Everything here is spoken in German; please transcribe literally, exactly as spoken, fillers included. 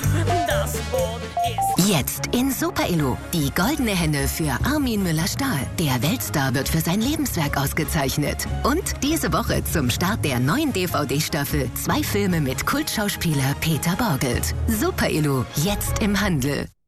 Das Boot ist... Jetzt in Super Elo. Die goldene Henne für Armin Müller-Stahl. Der Weltstar wird für sein Lebenswerk ausgezeichnet. Und diese Woche zum Start der neuen D V D-Staffel zwei Filme mit Kultschauspieler Peter Borgelt. Super Elo, jetzt im Handel.